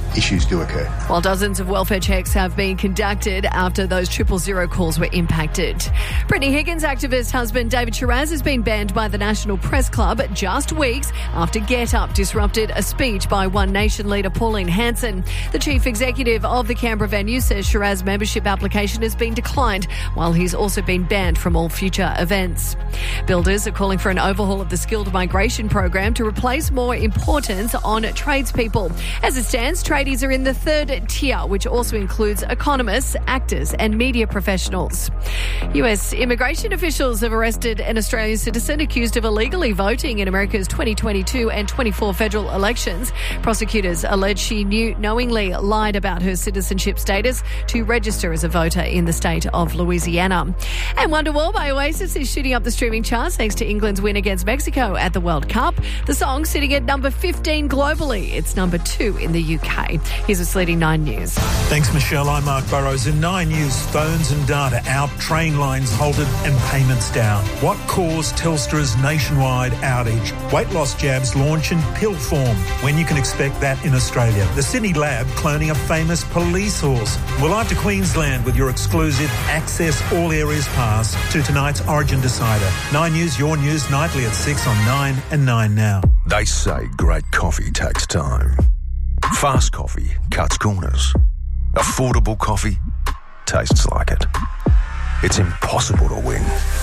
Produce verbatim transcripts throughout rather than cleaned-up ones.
issues do occur. While dozens of welfare checks have been conducted after those triple zero calls were impacted. Brittany Higgins' activist husband David Shiraz has been banned by the National Press Club just weeks after Get Up disrupted a speech by One Nation leader Pauline Hanson. The chief executive of the Canberra venue says Shiraz's membership application has been declined, while he's also been banned from all future events. Builders are calling for an overhaul of the skilled migration program to replace more importance on tradespeople. As it stands, tradies are in the third tier, which also includes economists, actors and media professionals. U S immigration officials have arrested an Australian citizen accused of illegally voting in America's twenty twenty-two and twenty-four federal elections. Prosecutors allege she knew knowingly lied about her citizenship status to register as a voter in the state of Louisiana. And Wonderwall by Oasis is shooting up the streaming charts thanks to England's win against Mexico at the World Cup. The song sitting at number fifteen globally. It's number two in the U K. Here's a Sleating Nine News. Thanks, Michelle. I'm Mark Burrows. In Nine News, phones and data out, train lines halted and payments down. What caused Telstra's nationwide outage? Weight loss jabs launch in pill form. When you can expect that in Australia. The Sydney lab cloning a famous police horse. We're live to Queensland with your exclusive Access All Areas pass to tonight's Origin Decider. Nine News, your news nightly at six on Nine and Nine Now. They say great coffee takes time. Fast coffee cuts corners. Affordable coffee tastes like it. It's impossible to win.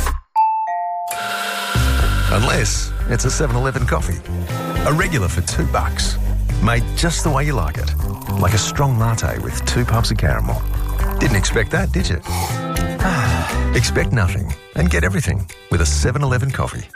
Unless it's a seven eleven coffee. A regular for two bucks. Made just the way you like it. Like a strong latte with two pumps of caramel. Didn't expect that, did you? Expect nothing and get everything with a seven eleven coffee.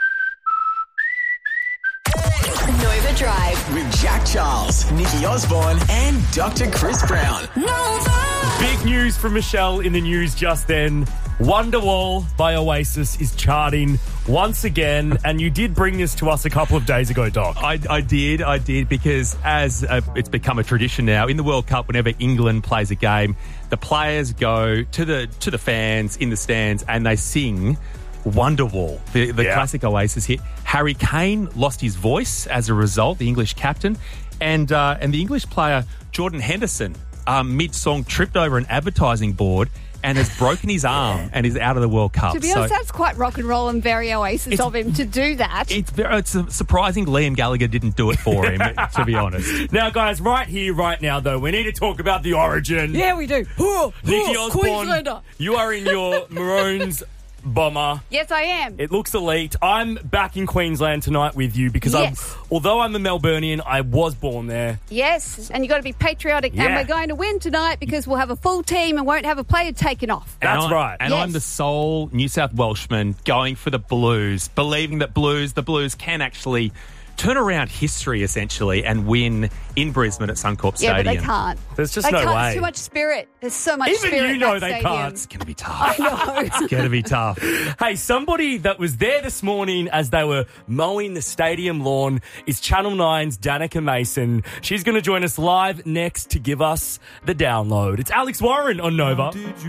Nova Drive with Jack Charles, Nikki Osborne and Doctor Chris Brown. Nova. Big news from Michelle in the news just then. Wonderwall by Oasis is charting once again, and you did bring this to us a couple of days ago, Doc. I, I did, I did, because as a, it's become a tradition now, in the World Cup, whenever England plays a game, the players go to the to the fans in the stands and they sing Wonderwall, the, the yeah. classic Oasis hit. Harry Kane lost his voice as a result, the English captain, and uh, and the English player Jordan Henderson, um, mid-song, tripped over an advertising board and has broken his arm and is out of the World Cup. To be honest, so, that's quite rock and roll and very Oasis of him to do that. It's very, it's surprising Liam Gallagher didn't do it for him, to be honest. Now, guys, right here, right now, though, we need to talk about the Origin. Yeah, we do. Nikki Osborne, you are in your Maroons bomber. Yes, I am. It looks elite. I'm back in Queensland tonight with you because yes. I'm, although I'm a Melburnian, I was born there. Yes, and you've got to be patriotic. Yeah. And we're going to win tonight because we'll have a full team and won't have a player taken off. That's and right. And yes. I'm the sole New South Welshman going for the Blues, believing that Blues, the Blues can actually turn around history, essentially, and win in Brisbane at Suncorp yeah, Stadium. Yeah, but they can't. There's just they no can't. way. There's too much spirit. There's so much Even spirit you know in that they stadium. can't. It's going to be tough. I know. It's going to be tough. Hey, somebody that was there this morning as they were mowing the stadium lawn is Channel nine's Danica Mason. She's going to join us live next to give us the download. It's Alex Warren on Nova.